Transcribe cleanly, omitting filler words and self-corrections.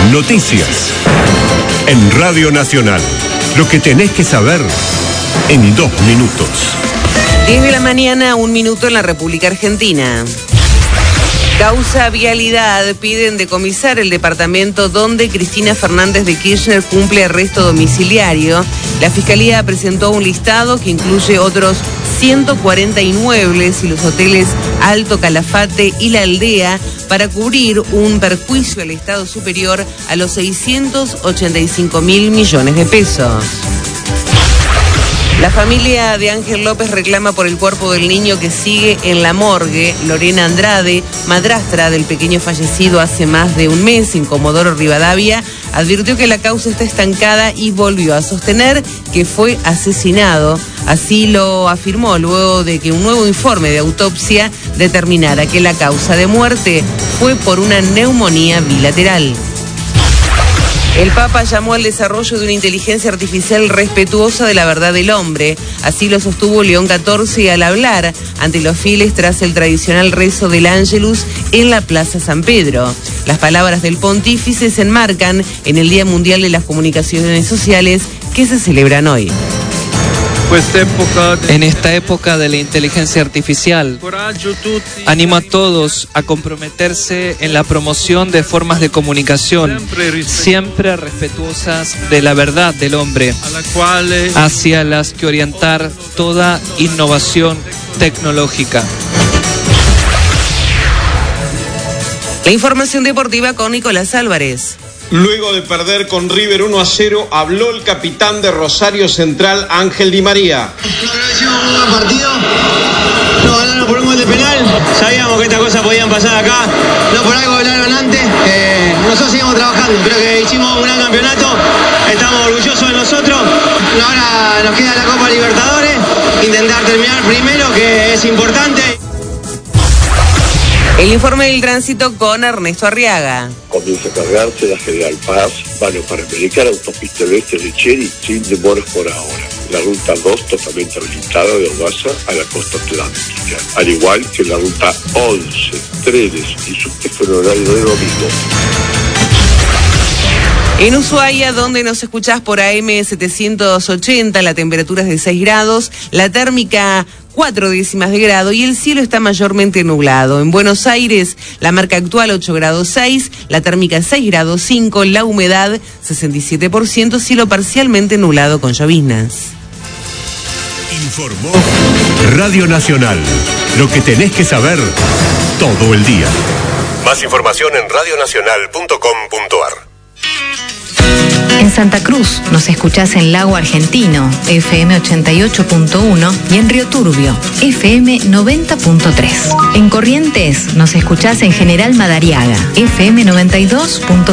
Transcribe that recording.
Noticias. En Radio Nacional. Lo que tenés que saber en 2 minutos. 10 de la mañana, 1 minuto en la República Argentina. Causa vialidad, piden decomisar el departamento donde Cristina Fernández de Kirchner cumple arresto domiciliario. La Fiscalía presentó un listado que incluye otros 140 inmuebles y los hoteles Alto Calafate y La Aldea para cubrir un perjuicio al Estado superior a los 685.000 millones de pesos. La familia de Ángel López reclama por el cuerpo del niño que sigue en la morgue. Lorena Andrade, madrastra del pequeño fallecido hace más de un mes en Comodoro Rivadavia, advirtió que la causa está estancada y volvió a sostener que fue asesinado. Así lo afirmó luego de que un nuevo informe de autopsia determinara que la causa de muerte fue por una neumonía bilateral. El Papa llamó al desarrollo de una inteligencia artificial respetuosa de la verdad del hombre. Así lo sostuvo León XIV al hablar ante los fieles tras el tradicional rezo del Ángelus en la Plaza San Pedro. Las palabras del pontífice se enmarcan en el Día Mundial de las Comunicaciones Sociales que se celebran hoy. En esta época de la inteligencia artificial, animo a todos a comprometerse en la promoción de formas de comunicación siempre respetuosas de la verdad del hombre, hacia las que orientar toda innovación tecnológica. La información deportiva con Nicolás Álvarez. Luego de perder con River 1-0, habló el capitán de Rosario Central, Ángel Di María. Hicimos un buen partido, nos ganaron por un gol de penal, sabíamos que estas cosas podían pasar acá, no por algo hablaron antes, nosotros seguimos trabajando, creo que hicimos un gran campeonato, estamos orgullosos de nosotros, ahora nos queda la Copa Libertadores, intentar terminar primero, que es importante. El informe del tránsito con Ernesto Arriaga. Comienza a cargarse la General Paz, Vano Panamericana, Autopista del Oeste de Cheri, sin demoras por ahora. La ruta 2 totalmente habilitada de Ogasa a la costa atlántica, al igual que la ruta 11, trenes y subtes con horario de domingo. En Ushuaia, donde nos escuchás por AM 780, la temperatura es de 6 grados, la térmica 4 décimas de grado y el cielo está mayormente nublado. En Buenos Aires, la marca actual 8 grados 6, la térmica 6 grados 5, la humedad 67%, cielo parcialmente nublado con lloviznas. Informó Radio Nacional. Lo que tenés que saber todo el día. Más información en radionacional.com.ar. En Santa Cruz nos escuchás en Lago Argentino, FM 88.1 y en Río Turbio, FM 90.3. En Corrientes nos escuchás en General Madariaga, FM 92.5.